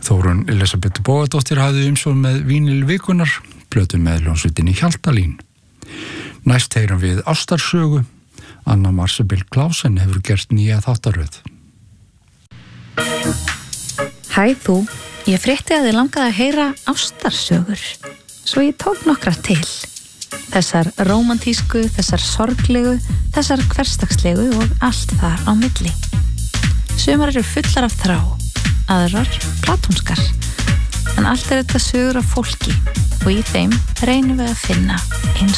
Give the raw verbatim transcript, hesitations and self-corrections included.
Þórunn Elisabeth Bóadóttir hafði umsjón með Vínil vikunar, plötu með hljómsveitinni Hjaltalín. Næst heyrum við Ástarsögu. Anna Marsibil Klausen hefur gert nýja þáttaröð. Hæ þú, ég frétti að þið langaði að heyra ástarsögur, svo ég tók nokkra til. Þessar rómantísku, þessar sorglegu, þessar hversdagslegu og allt þar á milli. Sumar eru fullar af þrá, aðrar platónskar, en allt er þetta sögur af fólki og í þeim reynum við að finna eins